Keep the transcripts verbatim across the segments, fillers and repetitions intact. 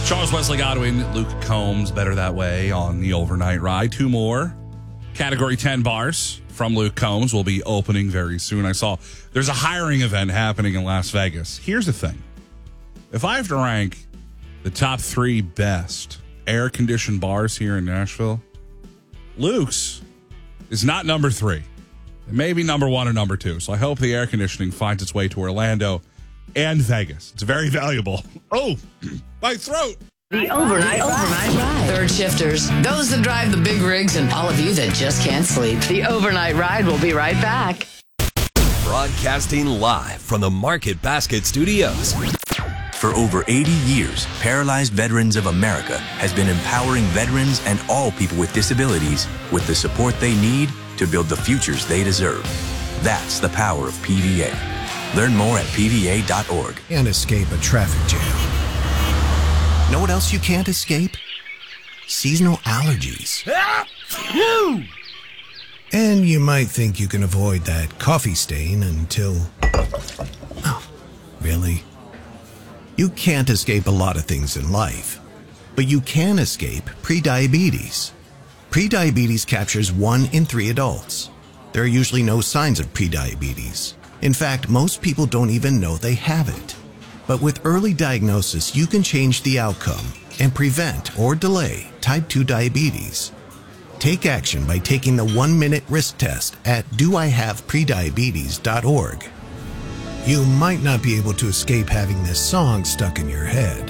Charles Wesley Godwin, Luke Combs, Better That Way on the overnight ride. Two more Category ten bars from Luke Combs will be opening very soon. I saw there's a hiring event happening in Las Vegas. Here's the thing. If I have to rank the top three best air-conditioned bars here in Nashville, Luke's is not number three. It may be number one or number two. So I hope the air conditioning finds its way to Orlando and Vegas. It's very valuable. Oh, my throat. The overnight, overnight ride. Third shifters, those that drive the big rigs, and all of you that just can't sleep. The overnight ride will be right back. Broadcasting live from the Market Basket Studios. For over eighty years, Paralyzed Veterans of America has been empowering veterans and all people with disabilities with the support they need to build the futures they deserve. That's the power of P V A. Learn more at P V A dot org. And escape a traffic jam. Know what else you can't escape? Seasonal allergies. And you might think you can avoid that coffee stain until... Oh, really? You can't escape a lot of things in life, but you can escape prediabetes. Prediabetes captures one in three adults. There are usually no signs of prediabetes. In fact, most people don't even know they have it. But with early diagnosis, you can change the outcome and prevent or delay type two diabetes. Take action by taking the one-minute risk test at do I have prediabetes dot org. You might not be able to escape having this song stuck in your head,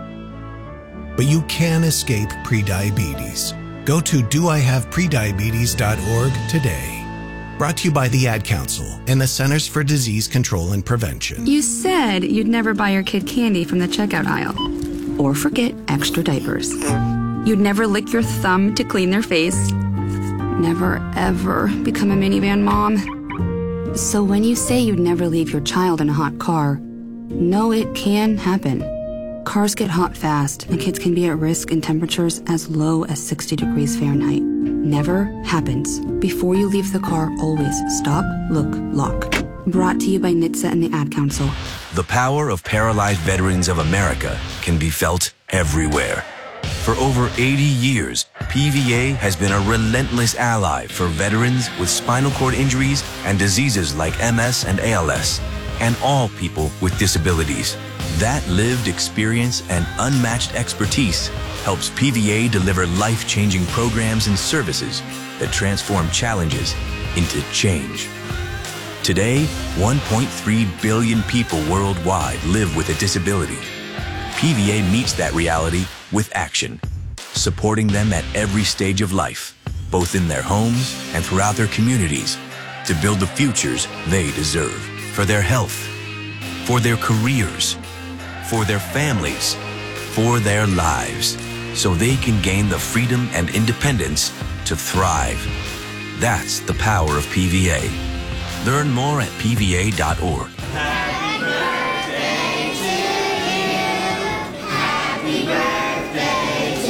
but you can escape prediabetes. Go to do I have prediabetes dot org today. Brought to you by the Ad Council and the Centers for Disease Control and Prevention. You said you'd never buy your kid candy from the checkout aisle. Or forget extra diapers. You'd never lick your thumb to clean their face. Never, ever become a minivan mom. So when you say you'd never leave your child in a hot car, know it can happen. Cars get hot fast, and kids can be at risk in temperatures as low as sixty degrees Fahrenheit. Never happens. Before you leave the car, always stop, look, lock. Brought to you by N H T S A and the Ad Council. The power of Paralyzed Veterans of America can be felt everywhere. For over eighty years, P V A has been a relentless ally for veterans with spinal cord injuries and diseases like M S and A L S, and all people with disabilities. That lived experience and unmatched expertise helps P V A deliver life-changing programs and services that transform challenges into change. Today, one point three billion people worldwide live with a disability. P V A meets that reality with action, supporting them at every stage of life, both in their homes and throughout their communities, to build the futures they deserve for their health, for their careers, for their families, for their lives, so they can gain the freedom and independence to thrive. That's the power of P V A. Learn more at P V A dot org. Happy birthday to you. Happy birthday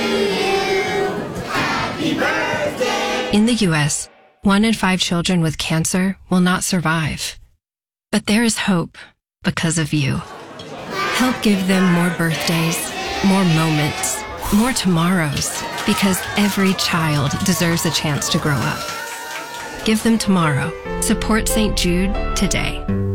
to you. Happy birthday. In the U S, one in five children with cancer will not survive. But there is hope because of you. Help give them more birthdays, more moments, more tomorrows, because every child deserves a chance to grow up. Give them tomorrow. Support Saint Jude today.